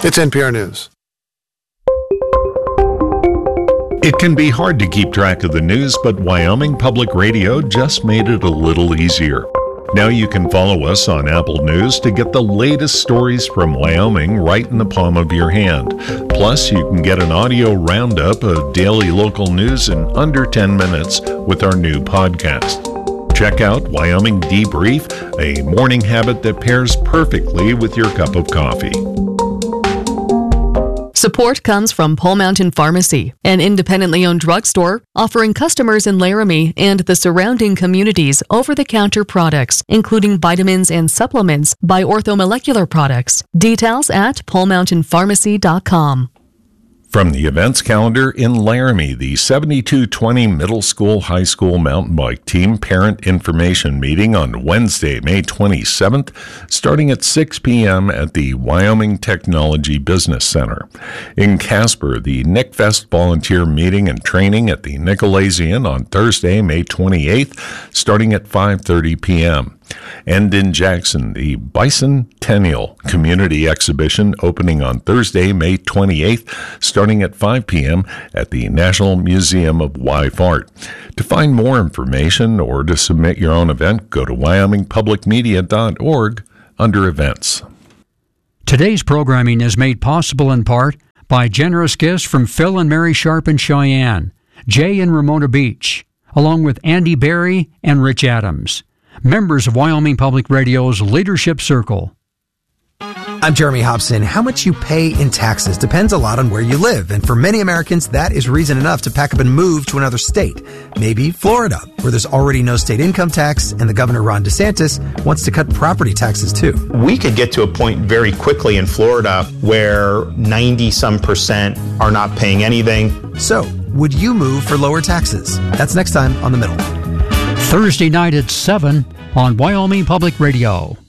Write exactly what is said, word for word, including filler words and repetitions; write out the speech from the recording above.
It's N P R News. It can be hard to keep track of the news, but Wyoming Public Radio just made it a little easier. Now you can follow us on Apple News to get the latest stories from Wyoming right in the palm of your hand. Plus, you can get an audio roundup of daily local news in under ten minutes with our new podcast. Check out Wyoming Debrief, a morning habit that pairs perfectly with your cup of coffee. Support comes from Pole Mountain Pharmacy, an independently owned drugstore offering customers in Laramie and the surrounding communities over-the-counter products, including vitamins and supplements by orthomolecular products. Details at pole mountain pharmacy dot com. From the events calendar in Laramie, the seventy-two twenty Middle School High School Mountain Bike Team Parent Information Meeting on Wednesday, May twenty-seventh, starting at six p.m. at the Wyoming Technology Business Center. In Casper, the NICFest Volunteer Meeting and Training at the Nicolazian on Thursday, May twenty-eighth, starting at five thirty p.m. And in Jackson, the Bicentennial Community Exhibition opening on Thursday, May twenty-eighth, starting at five p.m. at the National Museum of Life Art. To find more information or to submit your own event, go to wyoming public media dot org under Events. Today's programming is made possible in part by generous gifts from Phil and Mary Sharp in Cheyenne, Jay in Ramona Beach, along with Andy Berry and Rich Adams, members of Wyoming Public Radio's Leadership Circle. I'm Jeremy Hobson. How much you pay in taxes depends a lot on where you live, and for many Americans, that is reason enough to pack up and move to another state. Maybe Florida, where there's already no state income tax, and the governor, Ron DeSantis, wants to cut property taxes too. We could get to a point very quickly in Florida where ninety some percent are not paying anything. So, would you move for lower taxes? That's next time on The Middle. Thursday night at seven on Wyoming Public Radio.